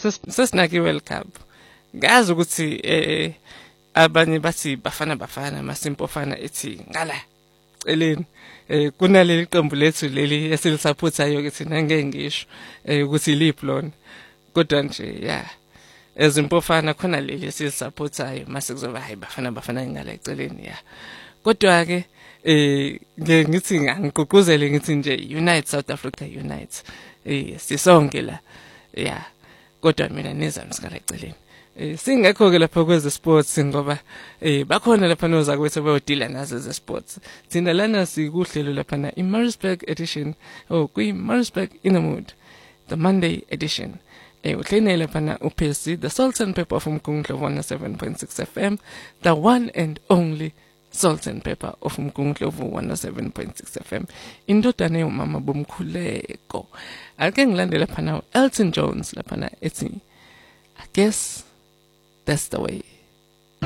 sesinake iWorld Cup ngazi ukuthi abanye bathi bafana masimpofana ethi ngala celeni kunaleli qembu lethu leli esilisupportayo ke thina ngeke ngisho ukuthi iliphi lona kodwa nje yeah ezimpofana khona leli esilisupportayo mase kuzoba hayi bafana ngala eceleni yeah kodwa ke ngithi ngigqugquzele ngithi nje Unite South Africa Unite sisonke la yeah kodwa mina nizami sikala eceleni singekho ke lapha kweze sports ngoba bakhona lapha noza kwethu bayodila nazo ze sports thina lana sikuhlelo lapha na iMaritzburg edition kwi Maritzburg in the mood the Monday edition uhlene lapha na uPC the Salt and Pepper of Umgungundlovu 107.6 FM the one and only Salt and Pepper of Umgungundlovu 107.6 FM indodana yomama bomkhuleko ake ngilandela lapha na Elton Jones lapha na ethi I guess that's the way.